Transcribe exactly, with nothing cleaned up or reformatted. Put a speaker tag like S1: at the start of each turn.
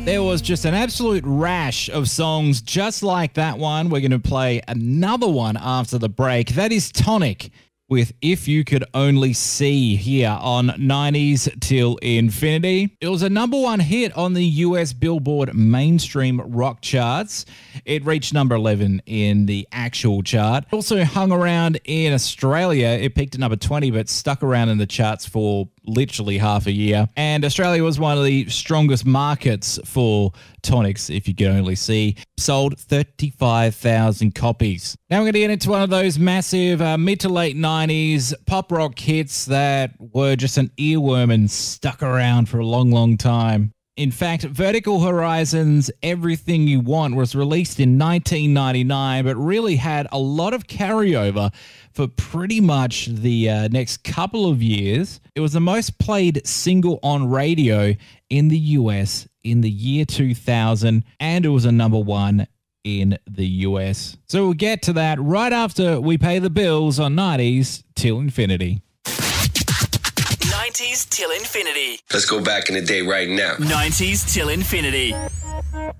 S1: There was just an absolute rash of songs just like that one. We're going to play another one after the break. That is Tonic with If You Could Only See here on nineties Till Infinity. It was a number one hit on the U S Billboard mainstream rock charts. It reached number eleven in the actual chart. It also hung around in Australia. It peaked at number twenty, but stuck around in the charts for literally half a year. And Australia was one of the strongest markets for Tonics, If You Could Only See. Sold thirty-five thousand copies. Now we're going to get into one of those massive uh, mid to late nineties pop rock hits that were just an earworm and stuck around for a long, long time. In fact, Vertical Horizon's Everything You Want was released in nineteen ninety-nine, but really had a lot of carryover for pretty much the uh, next couple of years. It was the most played single on radio in the U S in the year two thousand, and it was a number one in the U S. So we'll get to that right after we pay the bills on nineties Till Infinity.
S2: nineties Till Infinity.
S3: Let's go back in the day right now.
S2: nineties Till Infinity.